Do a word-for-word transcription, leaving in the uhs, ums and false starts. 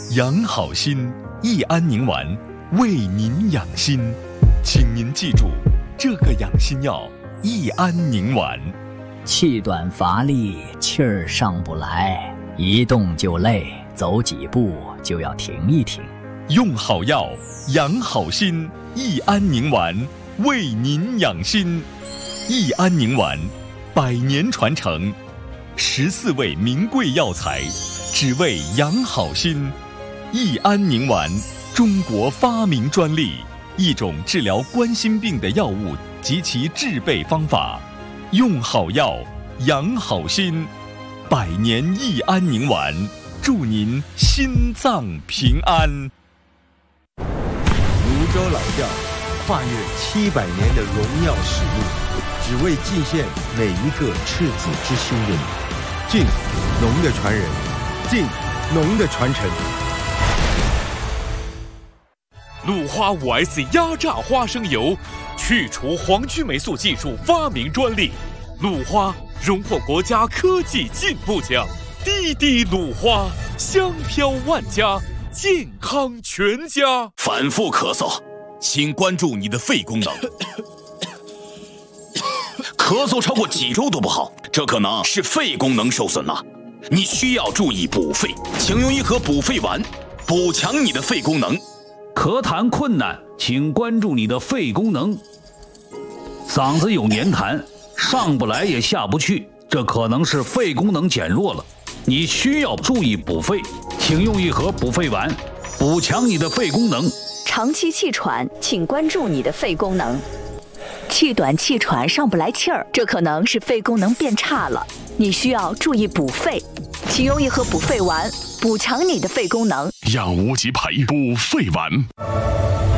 养好心，益安宁丸为您养心，请您记住这个养心药益安宁丸。 气短乏力，气儿上不来，一动就累，走几步就要停一停。 用好药，养好心，益安宁丸为您养心。益安宁丸，百年传承，十四味名贵药材，只为养好心。益安宁丸，中国发明专利，一种治疗冠心病的药物及其制备方法。用好药，养好心，百年益安宁丸，祝您心脏平安。 泸州老窖，跨越七百年的荣耀使命，只为祭献每一个赤子之心的你。敬农的传人，敬农的传承。 鲁花 五 S 压榨花生油，去除黄曲霉素技术发明专利。鲁花荣获国家科技进步奖。滴滴鲁花，香飘万家，健康全家。 反复咳嗽，请关注你的肺功能。咳嗽超过几周都不好，这可能是肺功能受损了。你需要注意补肺，请用一盒补肺丸，补强你的肺功能。 咳痰困难，请关注你的肺功能。嗓子有黏痰，上不来也下不去，这可能是肺功能减弱了。你需要注意补肺，请用一盒补肺丸，补强你的肺功能。 长期气喘，请关注你的肺功能。气短气喘上不来气儿，这可能是肺功能变差了，你需要注意补肺，请用一盒补肺丸，补强你的肺功能。 养无极培补肺丸。